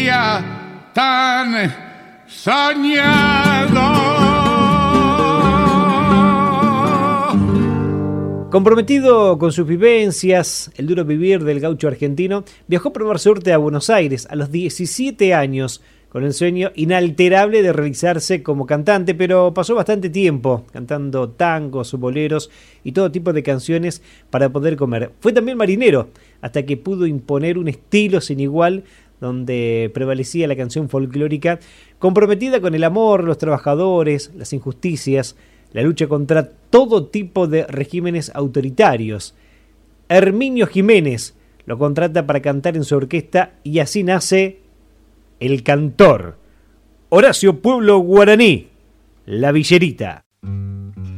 día tan soñado. Comprometido con sus vivencias, el duro vivir del gaucho argentino, viajó a probar suerte a Buenos Aires a los 17 años, con el sueño inalterable de realizarse como cantante, pero pasó bastante tiempo cantando tangos, boleros y todo tipo de canciones para poder comer. Fue también marinero, hasta que pudo imponer un estilo sin igual, donde prevalecía la canción folclórica, comprometida con el amor, los trabajadores, las injusticias, la lucha contra todo tipo de regímenes autoritarios. Herminio Jiménez lo contrata para cantar en su orquesta y así nace El Cantor. Horacio Pueblo Guaraní, La Villerita.